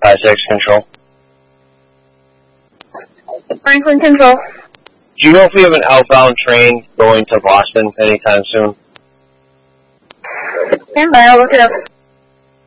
5-6 Control. Franklin Control. Do you know if we have an outbound train going to Boston anytime soon? Stand by, I'll look it up.